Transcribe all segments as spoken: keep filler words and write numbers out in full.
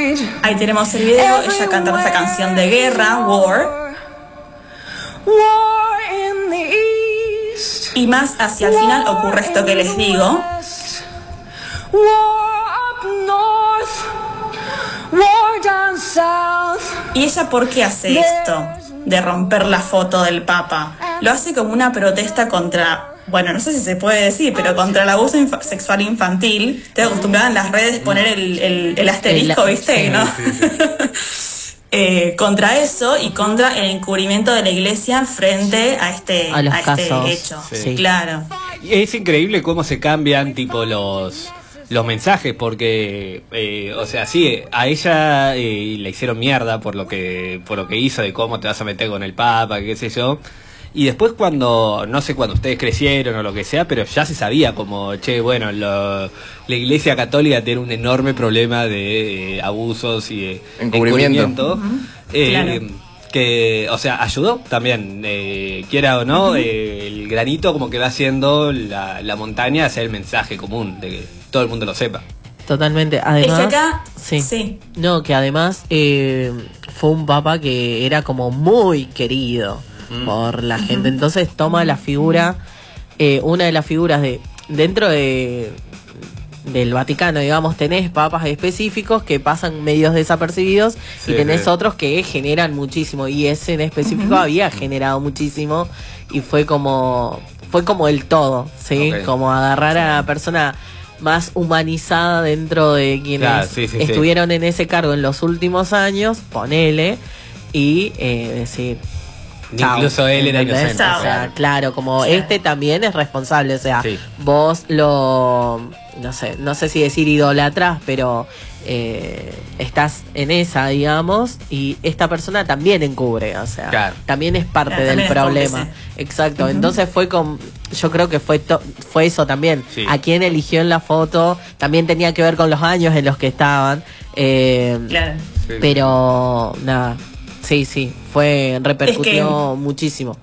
Ahí tenemos el video, ella cantando esta canción de guerra, War. Y más hacia el final ocurre esto que les digo. ¿Y ella por qué hace esto? De romper la foto del Papa. Lo hace como una protesta contra, bueno, no sé si se puede decir, pero contra el abuso inf- sexual infantil. Estoy acostumbrada en las redes poner el, el, el asterisco, el, ¿viste? Sí, ¿no? Sí, sí. eh, contra eso y contra el encubrimiento de la iglesia frente a este, a, los a casos. este hecho. Sí. Claro. Es increíble cómo se cambian tipo los... los mensajes, porque eh, o sea, sí, a ella eh, le hicieron mierda por lo que por lo que hizo, de cómo te vas a meter con el Papa, qué sé yo, y después cuando, no sé, cuando ustedes crecieron o lo que sea, pero ya se sabía como, che, bueno, lo, la Iglesia Católica tiene un enorme problema de eh, abusos y de encubrimiento, Uh-huh. eh, Claro. que, o sea, ayudó también, eh, quiera o no, uh-huh. eh, el granito como que va haciendo la, la montaña hacia el mensaje común, de que todo el mundo lo sepa. Totalmente. Además, es que acá, sí. sí. No, que además eh, fue un papa que era como muy querido mm. por la gente. Entonces toma la figura, eh, una de las figuras de dentro de del Vaticano, digamos, tenés papas específicos que pasan medios desapercibidos, sí, y tenés sí. otros que generan muchísimo, y ese en específico uh-huh. había generado muchísimo, y fue como fue como el todo, ¿sí? Okay. Como agarrar sí. a la persona más humanizada dentro de quienes claro, sí, sí, estuvieron sí. en ese cargo en los últimos años, ponele, y eh, decir... Incluso chau, él era inocente. O sea, claro, como sí. este también es responsable, o sea, sí. vos lo... no sé, no sé si decir idolatras, pero eh, estás en esa, digamos, y esta persona también encubre, o sea, claro. también es parte claro, del problema. Exacto, uh-huh. entonces fue con, yo creo que fue to, fue eso también. Sí. A quién eligió en la foto también tenía que ver con los años en los que estaban. Eh, claro. Sí. Pero nada, sí, sí, fue repercutió es que muchísimo.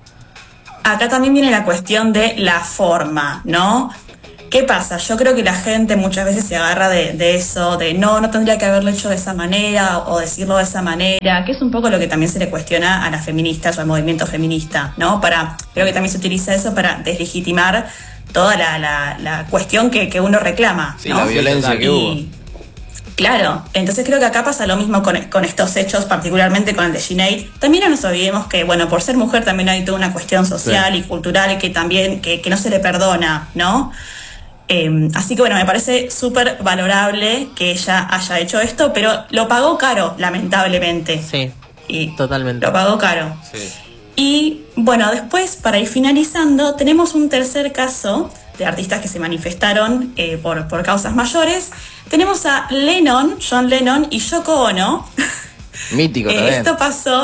Acá también viene la cuestión de la forma, ¿no? ¿Qué pasa? Yo creo que la gente muchas veces se agarra de, de eso, de no, no tendría que haberlo hecho de esa manera o decirlo de esa manera, que es un poco lo que también se le cuestiona a las feministas o al movimiento feminista, ¿no? Para, creo que también se utiliza eso para deslegitimar toda la, la, la cuestión que, que uno reclama, sí, ¿no? La violencia y, que hubo. Claro, entonces creo que acá pasa lo mismo con, con estos hechos, particularmente con el de Sinead. También no nos olvidemos que, bueno, por ser mujer también hay toda una cuestión social sí. y cultural que también, que, que no se le perdona, ¿no? Eh, así que bueno, me parece súper valorable que ella haya hecho esto, pero lo pagó caro, lamentablemente. Sí, y totalmente. Lo pagó caro. Sí. Y bueno, después, para ir finalizando, tenemos un tercer caso de artistas que se manifestaron eh, por, por causas mayores. Tenemos a Lennon, John Lennon y Yoko Ono. Mítico eh, también. Esto pasó